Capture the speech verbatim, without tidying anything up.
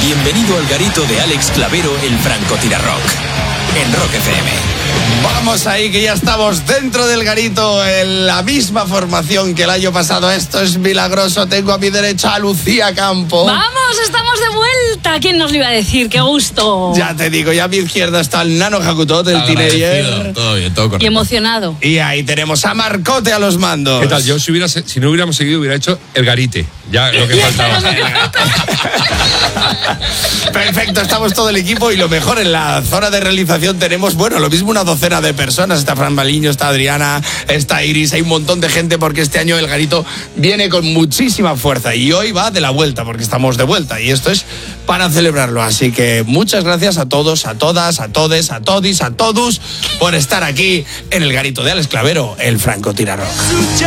Bienvenido al garito de Alex Clavero, el francotirarrock, en Rock F M. Vamos ahí, que ya estamos dentro del garito, en la misma formación que el año pasado. Esto es milagroso. Tengo a mi derecha a Lucía Campo. ¡Vamos! ¡Estamos de vuelta! ¿Quién nos lo iba a decir? ¡Qué gusto! Ya te digo, y a mi izquierda está el Nano Jacutot, el teenager. Todo bien, todo correcto. Y emocionado. Y ahí tenemos a Marcote a los mandos. ¿Qué tal? Yo si, hubiera, si no hubiéramos seguido hubiera hecho el garite. Ya lo que faltaba. Perfecto, estamos todo el equipo y lo mejor, en la zona de realización tenemos, bueno, lo mismo una docena de personas. Está Fran Baliño, está Adriana, está Iris, hay un montón de gente porque este año el garito viene con muchísima fuerza y hoy va de la vuelta porque estamos de vuelta y esto es para celebrarlo. Así que muchas gracias a todos, a todas, a todes, a todis, a todos por estar aquí en el garito de Alex Clavero, el francotirarrock.